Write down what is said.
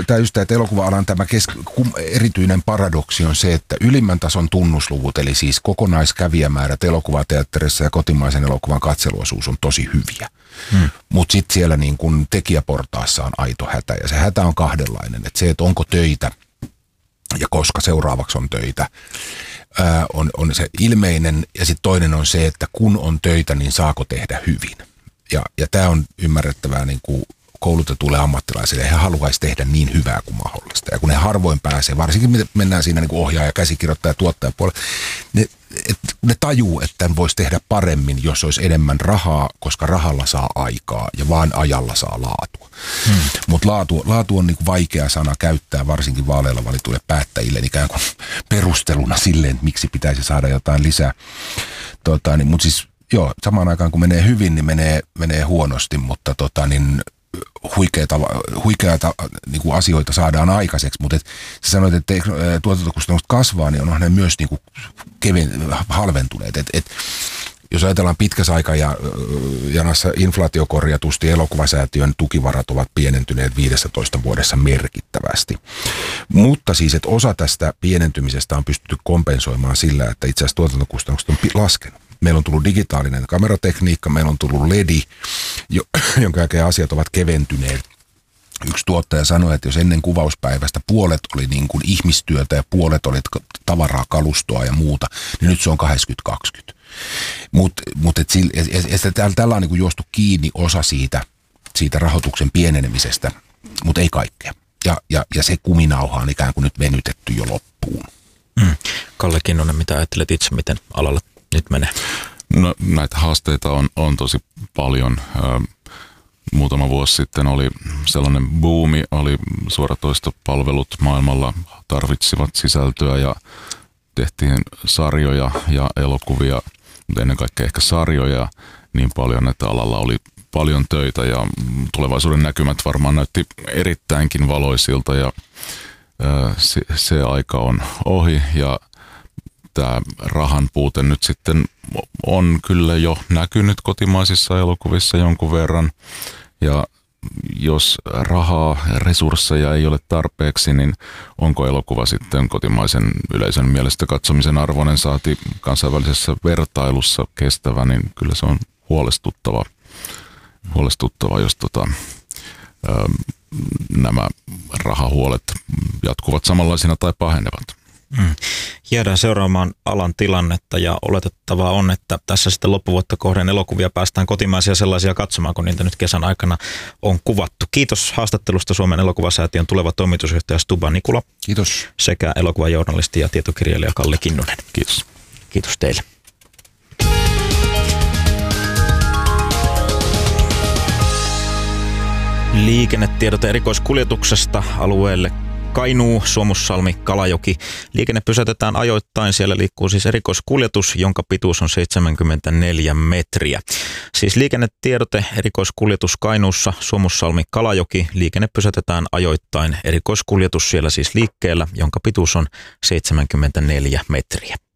tämä just, että elokuva-alan tämä erityinen paradoksi on se, että ylimmän tason tunnusluvut, eli siis kokonaiskävijämäärät elokuvateatterissa ja kotimaisen elokuvan katseluosuus on tosi hyviä. Mutta sitten siellä niin kun tekijäportaassa on aito hätä, ja se hätä on kahdenlainen. Että se, että onko töitä ja koska seuraavaksi on töitä, on se ilmeinen, ja sitten toinen on se, että kun on töitä, niin saako tehdä hyvin. Ja tämä on ymmärrettävää niin kuin koulutetuille ammattilaisille. He haluaisi tehdä niin hyvää kuin mahdollista. Ja kun he harvoin pääsee, varsinkin mennään siinä niin kuin ohjaaja, käsikirjoittaja, tuottajapuolella, ne tajuu, että tämän voisi tehdä paremmin, jos olisi enemmän rahaa, koska rahalla saa aikaa ja vaan ajalla saa laatua. Mutta laatu on niin kuin vaikea sana käyttää, varsinkin vaaleilla valituille päättäjille, ikään kuin perusteluna silleen, että miksi pitäisi saada jotain lisää. Mutta siis joo, samaan aikaan kun menee hyvin, niin menee huonosti, mutta huikeata niin kuin asioita saadaan aikaiseksi, mutta sä sanoit, että tuotantokustannukset kasvaa, niin onhan ne myös niin kuin halventuneet. Jos ajatellaan pitkässä aikajanassa inflaatiokorjatusti, elokuvasäätiön tukivarat ovat pienentyneet 15 vuodessa merkittävästi. Mutta siis, että osa tästä pienentymisestä on pystytty kompensoimaan sillä, että itse asiassa tuotantokustannukset on laskenut. Meillä on tullut digitaalinen kameratekniikka, meillä on tullut LED, jonka jälkeen asiat ovat keventyneet. Yksi tuottaja sanoi, että jos ennen kuvauspäivästä puolet oli niin kuin ihmistyötä ja puolet oli tavaraa, kalustoa ja muuta, niin nyt se on 80-20. Mutta tällä on niin kuin juostu kiinni osa siitä rahoituksen pienenemisestä, mutta ei kaikkea. Ja se kuminauha on ikään kuin nyt venytetty jo loppuun. Kalle Kinnunen, mitä ajattelet itse, miten alalla nyt menee? No, näitä haasteita on tosi paljon. Muutama vuosi sitten oli sellainen buumi, oli suoratoistopalvelut maailmalla tarvitsivat sisältöä ja tehtiin sarjoja ja elokuvia, mutta ennen kaikkea ehkä sarjoja niin paljon, että alalla oli paljon töitä ja tulevaisuuden näkymät varmaan näytti erittäinkin valoisilta ja se aika on ohi ja tämä rahan puute nyt sitten on kyllä jo näkynyt kotimaisissa elokuvissa jonkun verran ja jos rahaa ja resursseja ei ole tarpeeksi, niin onko elokuva sitten kotimaisen yleisön mielestä katsomisen arvoinen saati kansainvälisessä vertailussa kestävä, niin kyllä se on huolestuttava jos nämä rahahuolet jatkuvat samanlaisina tai pahenevat. Jäädään seuraamaan alan tilannetta ja oletettavaa on, että tässä sitten loppuvuotta kohden elokuvia päästään kotimaisia sellaisia katsomaan, kun niitä nyt kesän aikana on kuvattu. Kiitos haastattelusta Suomen elokuvasäätiön tuleva toimitusjohtaja Stuba Nikula. Kiitos. Sekä elokuvajournalisti ja tietokirjailija Kalle Kinnunen. Kiitos. Kiitos teille. Liikennetiedote erikoiskuljetuksesta alueelle Kainuu, Suomussalmi, Kalajoki. Liikenne pysäytetään ajoittain. Siellä liikkuu siis erikoiskuljetus, jonka pituus on 74 metriä. Siis liikennetiedote, erikoiskuljetus Kainuussa, Suomussalmi, Kalajoki. Liikenne pysäytetään ajoittain. Erikoiskuljetus siellä siis liikkeellä, jonka pituus on 74 metriä.